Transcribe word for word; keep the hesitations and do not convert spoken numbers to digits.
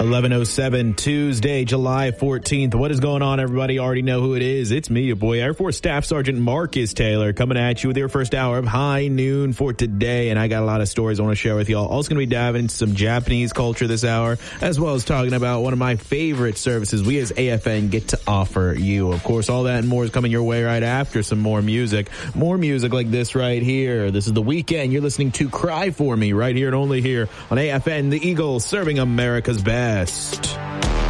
eleven oh seven, Tuesday, July fourteenth. What is going on, everybody? Already know who it is. It's me, your boy, Air Force Staff Sergeant Marcus Taylor, coming at you with your first hour of High Noon for today. And I got a lot of stories I want to share with y'all. Also going to be diving into some Japanese culture this hour, as well as talking about one of my favorite services we as A F N get to offer you. Of course, all that and more is coming your way right after some more music. More music like this right here. This is The Weeknd. You're listening to Cry For Me right here and only here on A F N, the Eagle, serving America's best.